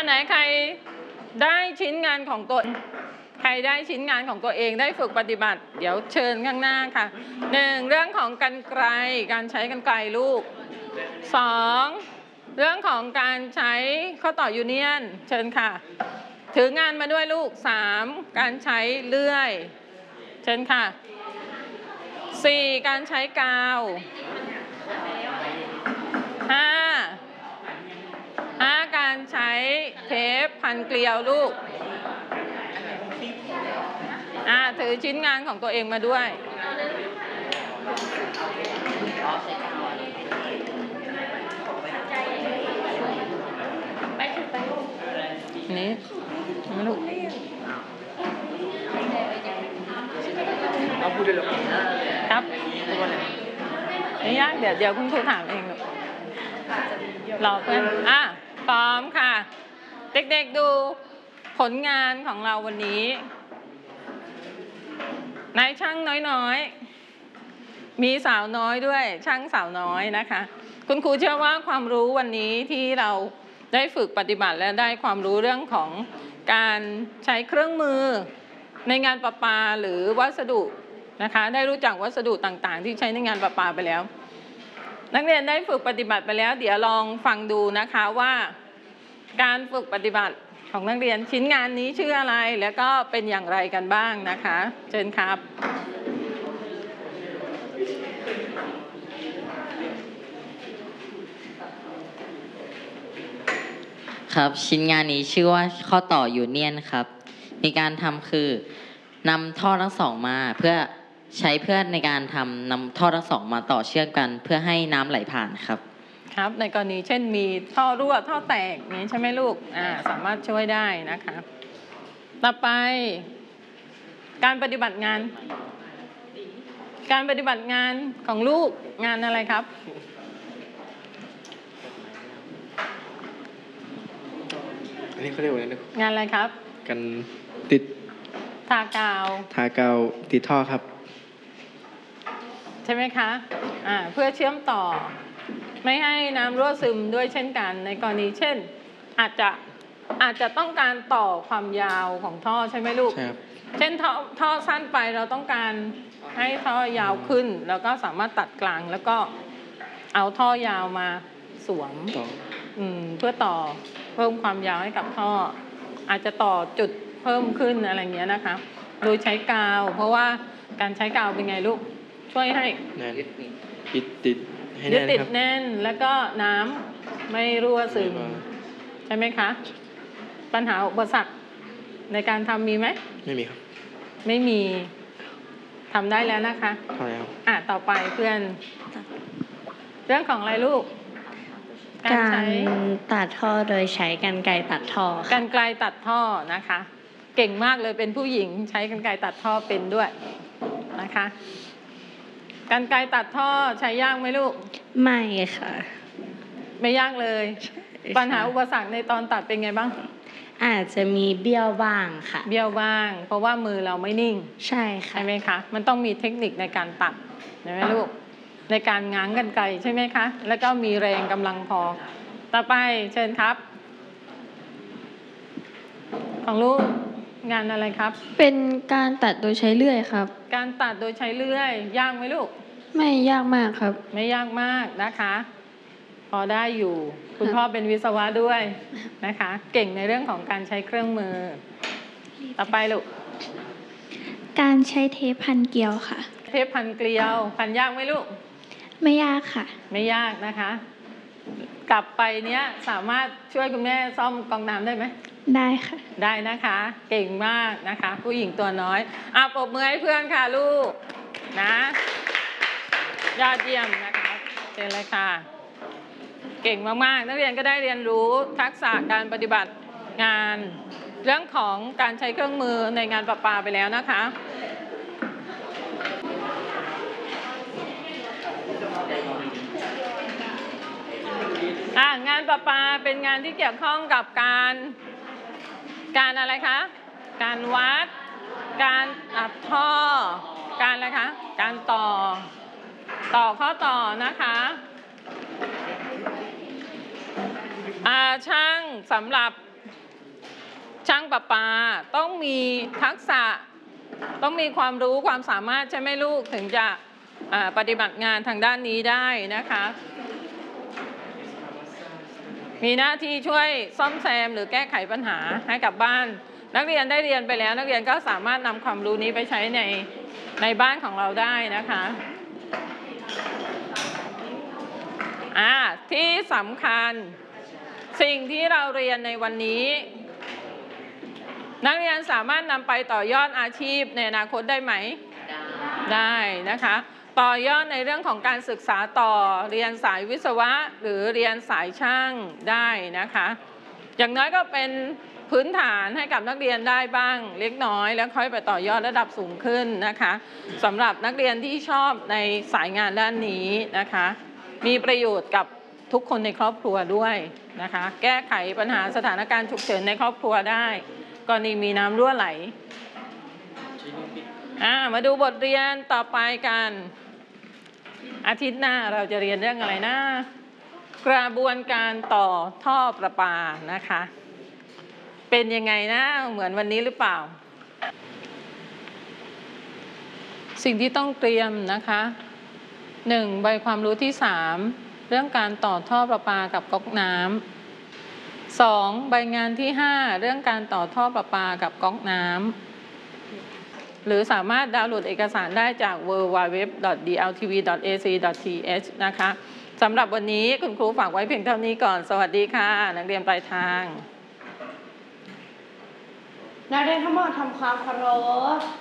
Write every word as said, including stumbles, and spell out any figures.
ไหนใครได้ชิ้นงานของตัวใครได้ชิ้นงานของตัวเองได้ฝึกปฏิบัติเดี๋ยวเชิญข้างหน้าค่ะหนึ่งเรื่องของกรรไกรการใช้กรรไกรลูกสองเรื่องของการใช้ข้อต่อยูเนียนเชิญค่ะถืองานมาด้วยลูกสามการใช้เลื่อยเชิญค่ะสี่การใช้กาวห้าห้าการใช้เทปพันเกลียวลูกอ่าถือชิ้นงานของตัวเองมาด้วยนี่ไม่รู้เอาพูดได้เลยครับไม่ยากเดี๋ยวเดี๋ยวคุณครูถามเองลูกรอเพื่อนอ่ะพร้อมค่ะเด็กๆดูผลงานของเราวันนี้นายช่างน้อยๆมีสาวน้อยด้วยช่างสาวน้อยนะคะคุณครูเชื่อว่าความรู้วันนี้ที่เราได้ฝึกปฏิบัติและได้ความรู้เรื่องของการใช้เครื่องมือในงานประปาหรือวัสดุนะคะได้รู้จักวัสดุต่างๆที่ใช้ในงานประปาไปแล้วนักเรียนได้ฝึกปฏิบัติไปแล้วเดี๋ยวลองฟังดูนะคะว่าการฝึกปฏิบัติของนักเรียนชิ้นงานนี้ชื่ออะไรแล้วก็เป็นอย่างไรกันบ้างนะคะเชิญครับครับชิ้นงานนี้ชื่อว่าข้อต่อยูเนียนครับมีการทำคือนำท่อทั้งสองมาเพื่อใช้เพื่อในการทำนำท่อทั้งสองมาต่อเชื่อมกันเพื่อให้น้ำไหลผ่านครับครับในกรณีเช่นมีท่อรั่วท่อแตกนี้ใช่ไหมลูกอ่าสามารถช่วยได้นะคะต่อไปการปฏิบัติงานการปฏิบัติงานของลูกงานอะไรครับอันนี้เขาเรียกว่าอะไรนะงานอะไรครับกันติดทากาวทากาวติดท่อครับใช่ไหมคะอ่าเพื่อเชื่อมต่อไม่ให้น้ำรั่วซึมด้วยเช่นกันในกรณีเช่นอาจจะอาจจะต้องการต่อความยาวของท่อใช่ไหมลูกใช่ครับเช่นท่อท่อสั้นไปเราต้องการให้ท่อยาวขึ้นแล้วก็สามารถตัดกลางแล้วก็เอาท่อยาวมาสวมอืมเพื่อต่อเพิ่มความยาวให้กับท่ออาจจะต่อจุดเพิ่มขึ้นอะไรเงี้ยนะคะโดยใช้กาวเพราะว่าการใช้กาวเป็นไงลูกช่วยให้ติดติดให้แน่นครับติดแน่นแล้วก็น้ำไม่รั่วซึมใช่ไหมคะปัญหาอุปสรรคในการทำมีไหมไม่มีครับไม่มีทำได้แล้วนะคะใช่ครับอ่ะต่อไปเพื่อนเรื่องของอะไรลูกการตัดท่อโดยใช้กรรไกรตัดท่อกรรไกรตัดท่อนะคะเก่งมากเลยเป็นผู้หญิงใช้กรรไกรตัดท่อเป็นด้วยนะคะกรรไกรตัดท่อใช้ยากไหมลูกไม่ค่ะไม่ยากเลยปัญหาอุปสรรคในตอนตัดเป็นไงบ้างอาจจะมีเบี้ยวบ้างค่ะเบี้ยวบ้างเพราะว่ามือเราไม่นิ่งใช่ค่ะใช่ไหมคะมันต้องมีเทคนิคในการตัดใช่ไหมลูกในการง้างกรรไกรใช่ไหมคะแล้วก็มีแรงกำลังพอต่อไปเชิญครับของลูกงานอะไรครับเป็นการตัดโดยใช้เลื่อยครับการตัดโดยใช้เลื่อยยากไหมลูกไม่ยากมากครับไม่ยากมากนะคะพอได้อยู่คุณพ่อเป็นวิศวะด้วยนะคะเก่งในเรื่องของการใช้เครื่องมือต่อไปลูกการใช้เทปพันเกลียวค่ะเทปพันเกลียวพันยากไหมลูกไม่ยากค่ะไม่ยากนะคะกลับไปเนี้ยสามารถช่วยคุณแม่ซ่อมกรองน้ำได้ไหมได้ค่ะได้นะคะเก่งมากนะคะผู้หญิงตัวน้อยอ่ะปรบมือให้เพื่อนค่ะลูกนะยอดเยี่ยมนะคะเชิญเลยค่ะเก่งมากๆนักเรียนก็ได้เรียนรู้ทักษะการปฏิบัติงานเรื่องของการใช้เครื่องมือในงานประปาไปแล้วนะคะอ่ะงานประปาเป็นงานที่เกี่ยวข้องกับการการอะไรคะการวัดการอัดท่อการอะไรคะการต่อต่อข้อต่อนะคะอ่าช่างสำหรับช่างประปาต้องมีทักษะต้องมีความรู้ความสามารถใช่ไหมลูกถึงจะปฏิบัติงานทางด้านนี้ได้นะคะมีหน้าที่ช่วยซ่อมแซมหรือแก้ไขปัญหาให้กับบ้านนักเรียนได้เรียนไปแล้วนักเรียนก็สามารถนำความรู้นี้ไปใช้ในในบ้านของเราได้นะคะอ่าที่สำคัญสิ่งที่เราเรียนในวันนี้นักเรียนสามารถนำไปต่อยอดอาชีพในอนาคตได้ไหมได้นะคะต่อยอดในเรื่องของการศึกษาต่อเรียนสายวิศวะหรือเรียนสายช่างได้นะคะอย่างน้อยก็เป็นพื้นฐานให้กับนักเรียนได้บ้างเล็กน้อยแล้วค่อยไปต่อยอดระดับสูงขึ้นนะคะสำหรับนักเรียนที่ชอบในสายงานด้านนี้นะคะมีประโยชน์กับทุกคนในครอบครัวด้วยนะคะแก้ไขปัญหาสถานการณ์ฉุกเฉินในครอบครัวได้กรณีมีน้ำรั่วไหลอ่ามาดูบทเรียนต่อไปกันอาทิตย์หน้าเราจะเรียนเรื่องอะไรนะกระบวนการต่อท่อประปานะคะเป็นยังไงนะเหมือนวันนี้หรือเปล่าสิ่งที่ต้องเตรียมนะคะหนึ่งใบความรู้ที่สามเรื่องการต่อท่อประปากับก๊อกน้ำสองใบงานที่ห้าเรื่องการต่อท่อประปากับก๊อกน้ำหรือสามารถดาวน์โหลดเอกสารได้จาก ดับเบิลยู ดับเบิลยู ดับเบิลยู ดอท ดี แอล ที วี ดอท เอ ซี ดอท ที เอช นะคะสำหรับวันนี้คุณครูฝากไว้เพียงเท่านี้ก่อนสวัสดีค่ะนักเรียนปลายทางนักเรียนทั้งหมดทำความเคารพ